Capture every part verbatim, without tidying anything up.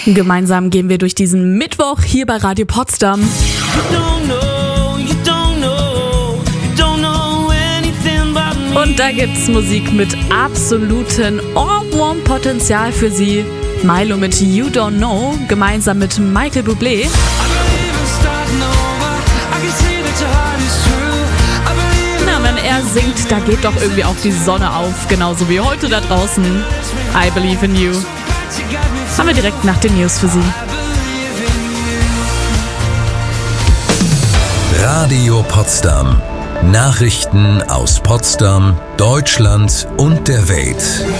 Gemeinsam gehen wir durch diesen Mittwoch hier bei Radio Potsdam. Und da gibt's Musik mit absolutem Ohrwurm-Potenzial für Sie. Milo mit You Don't Know, gemeinsam mit Michael Bublé. Na, wenn er singt, da geht doch irgendwie auch die Sonne auf, genauso wie heute da draußen. I Believe in You. Haben wir direkt nach den News für Sie. Radio Potsdam. Nachrichten aus Potsdam, Deutschland und der Welt.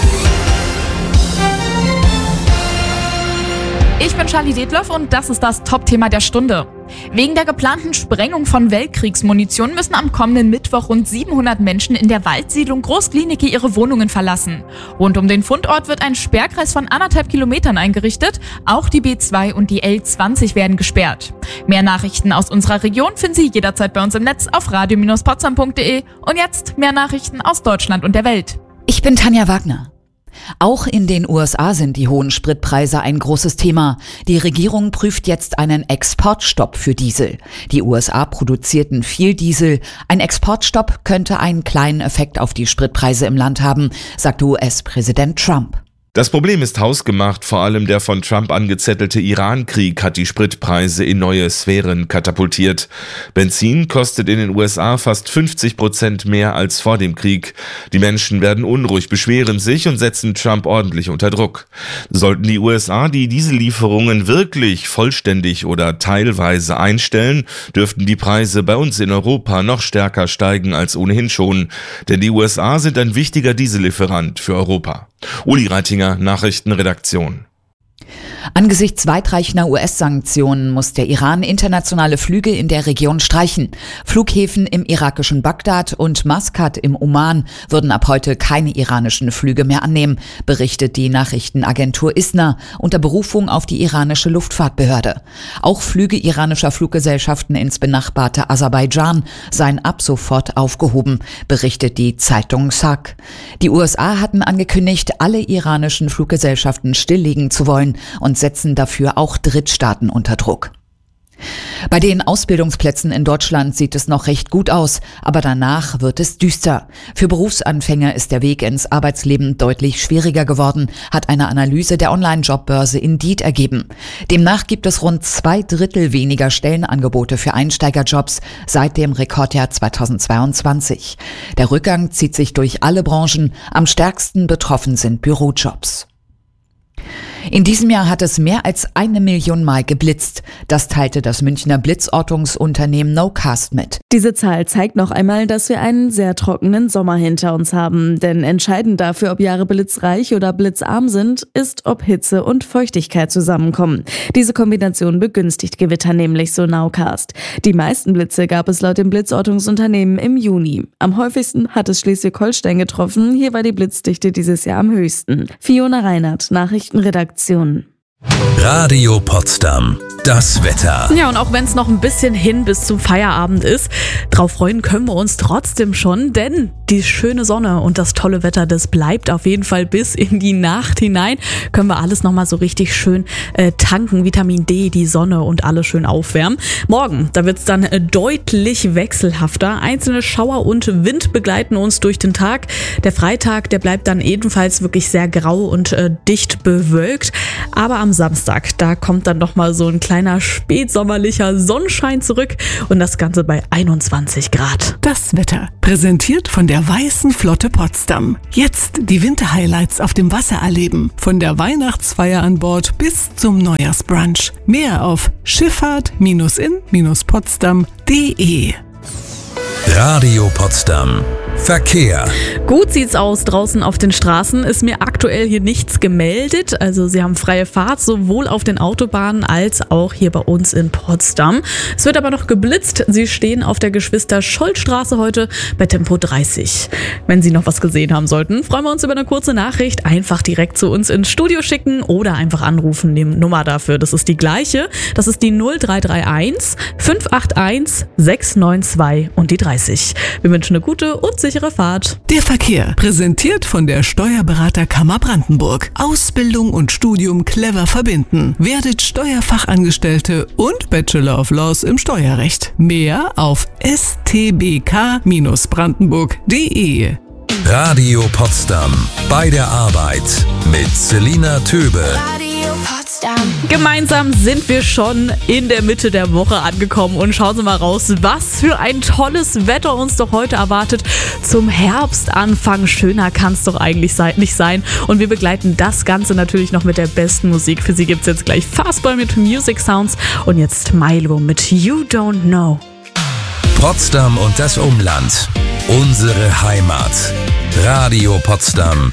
Ich bin Charlie Detloff und das ist das Top-Thema der Stunde. Wegen der geplanten Sprengung von Weltkriegsmunition müssen am kommenden Mittwoch rund siebenhundert Menschen in der Waldsiedlung Großklinike ihre Wohnungen verlassen. Rund um den Fundort wird ein Sperrkreis von anderthalb Kilometern eingerichtet. Auch die B zwei und die L zwanzig werden gesperrt. Mehr Nachrichten aus unserer Region finden Sie jederzeit bei uns im Netz auf radio Bindestrich potsdam punkt de. Und jetzt mehr Nachrichten aus Deutschland und der Welt. Ich bin Tanja Wagner. Auch in den U S A sind die hohen Spritpreise ein großes Thema. Die Regierung prüft jetzt einen Exportstopp für Diesel. Die U S A produzierten viel Diesel. Ein Exportstopp könnte einen kleinen Effekt auf die Spritpreise im Land haben, sagt U S-Präsident Trump. Das Problem ist hausgemacht, vor allem der von Trump angezettelte Iran-Krieg hat die Spritpreise in neue Sphären katapultiert. Benzin kostet in den U S A fast fünfzig Prozent mehr als vor dem Krieg. Die Menschen werden unruhig, beschweren sich und setzen Trump ordentlich unter Druck. Sollten die U S A die Diesellieferungen wirklich vollständig oder teilweise einstellen, dürften die Preise bei uns in Europa noch stärker steigen als ohnehin schon. Denn die U S A sind ein wichtiger Diesellieferant für Europa. Uli Reitinger, Nachrichtenredaktion. Angesichts weitreichender U S-Sanktionen muss der Iran internationale Flüge in der Region streichen. Flughäfen im irakischen Bagdad und Maskat im Oman würden ab heute keine iranischen Flüge mehr annehmen, berichtet die Nachrichtenagentur ISNA unter Berufung auf die iranische Luftfahrtbehörde. Auch Flüge iranischer Fluggesellschaften ins benachbarte Aserbaidschan seien ab sofort aufgehoben, berichtet die Zeitung SAG. Die U S A hatten angekündigt, alle iranischen Fluggesellschaften stilllegen zu wollen und setzen dafür auch Drittstaaten unter Druck. Bei den Ausbildungsplätzen in Deutschland sieht es noch recht gut aus, aber danach wird es düster. Für Berufsanfänger ist der Weg ins Arbeitsleben deutlich schwieriger geworden, hat eine Analyse der Online-Jobbörse Indeed ergeben. Demnach gibt es rund zwei Drittel weniger Stellenangebote für Einsteigerjobs seit dem Rekordjahr zweitausendzweiundzwanzig. Der Rückgang zieht sich durch alle Branchen, am stärksten betroffen sind Bürojobs. In diesem Jahr hat es mehr als eine Million Mal geblitzt. Das teilte das Münchner Blitzortungsunternehmen Nocast mit. Diese Zahl zeigt noch einmal, dass wir einen sehr trockenen Sommer hinter uns haben. Denn entscheidend dafür, ob Jahre blitzreich oder blitzarm sind, ist, ob Hitze und Feuchtigkeit zusammenkommen. Diese Kombination begünstigt Gewitter nämlich, so Nowcast. Die meisten Blitze gab es laut dem Blitzortungsunternehmen im Juni. Am häufigsten hat es Schleswig-Holstein getroffen. Hier war die Blitzdichte dieses Jahr am höchsten. Fiona Reinhardt, Nachrichtenredaktion. Radio Potsdam. Das Wetter. Ja, und auch wenn es noch ein bisschen hin bis zum Feierabend ist, drauf freuen können wir uns trotzdem schon, denn die schöne Sonne und das tolle Wetter, das bleibt auf jeden Fall bis in die Nacht hinein. Können wir alles nochmal so richtig schön äh, tanken, Vitamin D, die Sonne und alles schön aufwärmen. Morgen, da wird es dann äh, deutlich wechselhafter. Einzelne Schauer und Wind begleiten uns durch den Tag. Der Freitag, der bleibt dann ebenfalls wirklich sehr grau und äh, dicht bewölkt. Aber am Samstag, da kommt dann noch mal so ein kleiner spätsommerlicher Sonnenschein zurück und das Ganze bei einundzwanzig Grad. Das Wetter, präsentiert von der Weißen Flotte Potsdam. Jetzt die Winterhighlights auf dem Wasser erleben. Von der Weihnachtsfeier an Bord bis zum Neujahrsbrunch. Mehr auf schifffahrt in potsdam punkt de. Radio Potsdam. Verkehr. Gut sieht's aus draußen auf den Straßen. Ist mir aktuell hier nichts gemeldet. Also Sie haben freie Fahrt, sowohl auf den Autobahnen als auch hier bei uns in Potsdam. Es wird aber noch geblitzt. Sie stehen auf der Geschwister-Scholl-Straße heute bei Tempo dreißig. Wenn Sie noch was gesehen haben sollten, freuen wir uns über eine kurze Nachricht. Einfach direkt zu uns ins Studio schicken oder einfach anrufen. Die Nummer dafür, das ist die gleiche. Das ist die null drei drei eins fünf acht eins sechs neun zwei und die dreißig. Wir wünschen eine gute und sichere sichere Fahrt. Der Verkehr, präsentiert von der Steuerberaterkammer Brandenburg. Ausbildung und Studium clever verbinden. Werdet Steuerfachangestellte und Bachelor of Laws im Steuerrecht. Mehr auf s t b k Bindestrich brandenburg punkt d e. Radio Potsdam. Bei der Arbeit mit Selina Töbe. Gemeinsam sind wir schon in der Mitte der Woche angekommen und schauen Sie mal raus, was für ein tolles Wetter uns doch heute erwartet. Zum Herbstanfang, schöner kann es doch eigentlich nicht sein. Und wir begleiten das Ganze natürlich noch mit der besten Musik. Für Sie gibt es jetzt gleich Fastball mit Music Sounds und jetzt Milo mit You Don't Know. Potsdam und das Umland. Unsere Heimat. Radio Potsdam.